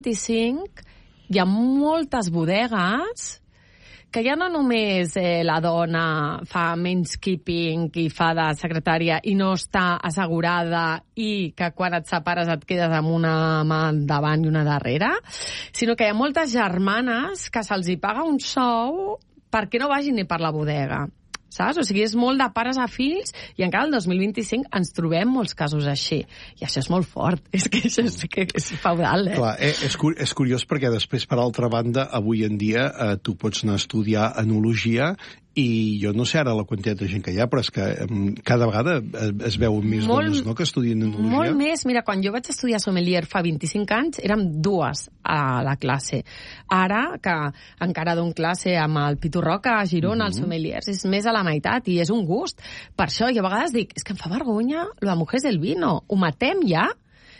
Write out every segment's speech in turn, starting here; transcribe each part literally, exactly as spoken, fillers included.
vint-i-cinc hi ha moltes bodegues que ja no només eh, la dona fa men's-keeping i fa de secretària i no està assegurada i que quan et separes et quedes amb una mà davant i una darrere, sinó que hi ha moltes germanes que se'ls hi paga un sou perquè no vagin ni per la bodega. Saps? O sigui, és molt de pares a fills i encara el dos mil vint-i-cinc ens trobem molts casos així. I això és molt fort. És que això és, que és feudal, eh? Clar, eh, és, cur és curiós perquè després, per altra banda, avui en dia eh, tu pots anar a estudiar enologia i jo no sé ara la quantitat de gent que hi ha, però és que um, cada vegada es, es veuen més molt, dones, no?, que estudien enologia. Molt més. Mira, quan jo vaig estudiar sommelier fa vint-i-cinc anys, érem dues a la classe. Ara, que encara dono classe amb el Pitu Roca a Girona, uh-huh. els sommeliers, és més a la meitat i és un gust. Per això jo a vegades dic, és que em fa vergonya lo de Mujeres del Vino. Ho matem ja?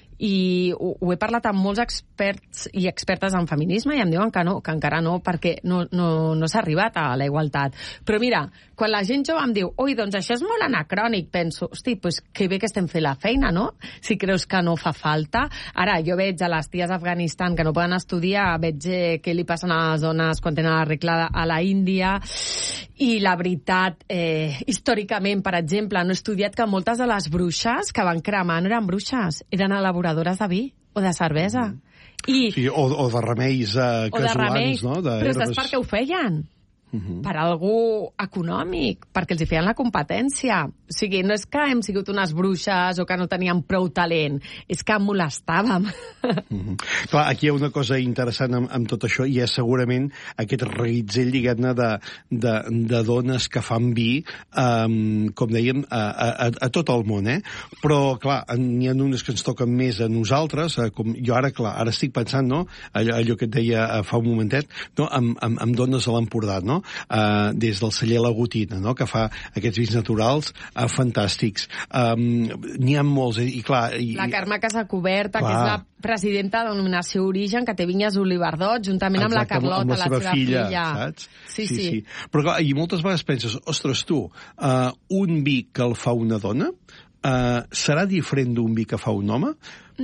I ho, ho he parlat amb molts experts i expertes en feminisme i em diuen que no, que encara no, perquè no, no, no s'ha arribat a la igualtat. Però mira, quan la gent jove em diu ui, doncs això és molt anacrònic, penso, hosti, pues que bé que estem fent la feina, no? Si creus que no fa falta. Ara, jo veig a les ties d'Afganistan que no poden estudiar, veig eh, què li passen a les dones quan tenen la regla a la Índia, i la veritat, eh, històricament, per exemple, no he estudiat que moltes de les bruixes que van cremar no eren bruixes, eren elaboradores de vi o de cervesa. Mm. I, sí, o, o de remeis eh, casolans, remeis, no? De però saps per què ho feien? Uh-huh. Per algú econòmic, perquè els hi feien la competència. O sigui, no és que hem sigut unes bruixes o que no teníem prou talent, és que molestàvem. Uh-huh. Clar, aquí hi ha una cosa interessant amb, amb tot això, i és segurament aquest reguitzell, diguem-ne, de, de, de dones que fan vi, um, com dèiem, a, a, a tot el món, eh? Però, clar, n'hi ha unes que ens toquen més a nosaltres, eh, com jo ara, clar, ara estic pensant, no?, allò, allò que et deia fa un momentet, no?, amb, amb, amb dones a l'Empordà, no?, Uh, des del celler La Gotina, no?, que fa aquests vins naturals uh, fantàstics. Um, N'hi ha molts, eh? I clar... I, la Carme Casacoberta, clar, que és la presidenta de denominació Origen, que té vinyes Olivardot, juntament amb Exacte, la Carlota, amb la, amb la seva filla. filla. Saps? Sí, sí, sí. Però clar, i moltes vegades penses, ostres, tu, uh, un vi que el fa una dona uh, serà diferent d'un vi que fa un home?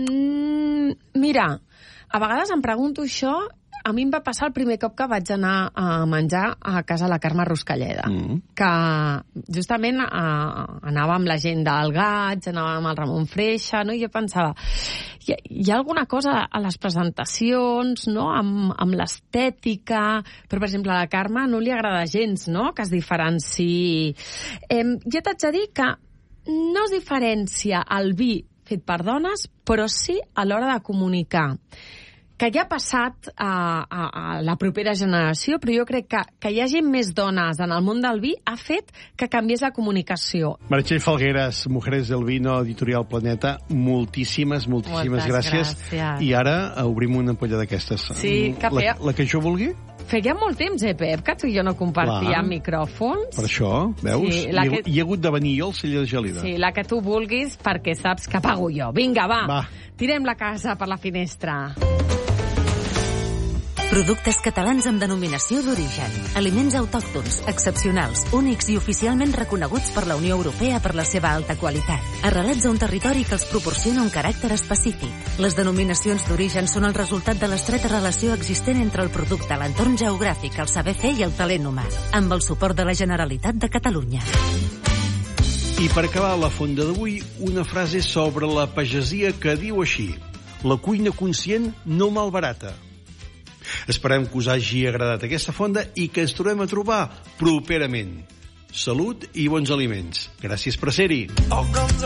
Mm, mira, a vegades em pregunto això. A mi em va passar el primer cop que vaig anar a menjar a casa la Carme Ruscalleda, mm. que justament a, anava amb la gent del Gaig, anava amb el Ramon Freixa, no? I jo pensava, hi ha, hi ha alguna cosa a les presentacions, no?, amb, amb l'estètica, però, per exemple, a la Carme no li agrada gens, no?, que es diferenciï. Eh, jo t'haig de dir que no es diferencia el vi fet per dones, però sí a l'hora de comunicar, que ja ha passat a, a, a la propera generació, però jo crec que que hi hagi més dones en el món del vi ha fet que canviés la comunicació. Meritxell Falgueras, Mujeres del Vino, Editorial Planeta, moltíssimes, moltíssimes gràcies. gràcies. I ara obrim una ampolla d'aquestes. Sí, que feia... La, la que jo vulgui? Feia molt temps, eh, Pep, que tu i jo no compartíem micròfons. Per això, veus? Sí, hi, que... hi ha hagut de venir jo al celler de Gelida. Sí, la que tu vulguis, perquè saps que pago jo. Vinga, va, va. Tirem la casa per la finestra. Productes catalans amb denominació d'origen. Aliments autòctons, excepcionals, únics i oficialment reconeguts per la Unió Europea per la seva alta qualitat. Arrelats a un territori que els proporciona un caràcter específic. Les denominacions d'origen són el resultat de l'estreta relació existent entre el producte, l'entorn geogràfic, el saber fer i el talent humà, amb el suport de la Generalitat de Catalunya. I per acabar la fonda d'avui, una frase sobre la pagesia que diu així: la cuina conscient no malbarata. Esperem que us hagi agradat aquesta fonda i que ens trobem a trobar properament. Salut i bons aliments. Gràcies per ser-hi.